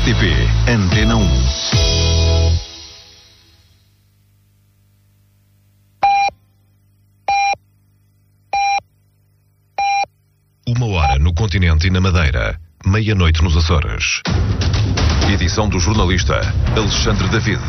RTP Antena 1. Uma hora no continente e na Madeira, meia-noite nos Açores. Edição do jornalista Alexandre David.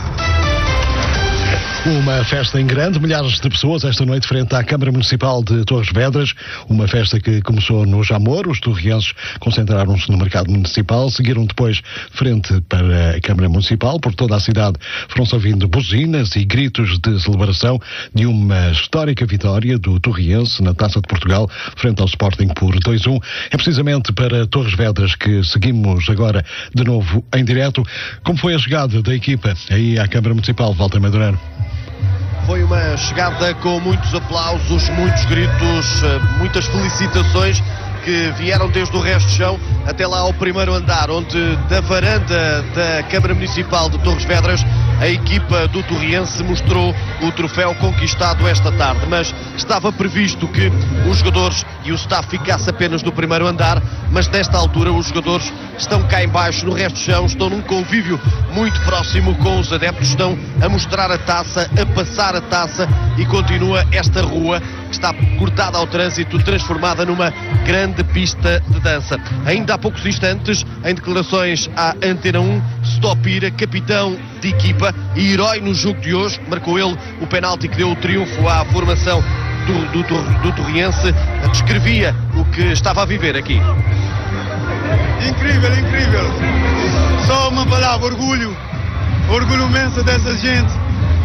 Uma festa em grande, milhares de pessoas esta noite frente à Câmara Municipal de Torres Vedras, uma festa que começou no Jamor. Os torrienses concentraram-se no mercado municipal, seguiram depois frente para a Câmara Municipal. Por toda a cidade foram-se ouvindo buzinas e gritos de celebração de uma histórica vitória do Torriense na Taça de Portugal frente ao Sporting por 2-1. É precisamente para Torres Vedras que seguimos agora de novo em direto. Como foi a chegada da equipa aí à Câmara Municipal, Walter Madurano? Foi uma chegada com muitos aplausos, muitos gritos, muitas felicitações que vieram desde o resto de chão até lá ao primeiro andar, onde da varanda da Câmara Municipal de Torres Vedras a equipa do Torriense mostrou o troféu conquistado esta tarde, mas estava previsto que os jogadores e o staff ficasse apenas no primeiro andar, mas nesta altura os jogadores estão cá em baixo no resto do chão, estão num convívio muito próximo com os adeptos, estão a mostrar a taça, a passar a taça, e continua esta rua que está cortada ao trânsito, transformada numa grande pista de dança. Ainda há poucos instantes, em declarações à Antena 1, Stopira, capitão de equipa e herói no jogo de hoje, marcou ele o penalti que deu o triunfo à formação do Torriense, descrevia o que estava a viver aqui. Incrível, incrível. Só uma palavra, orgulho. Orgulho imenso dessa gente.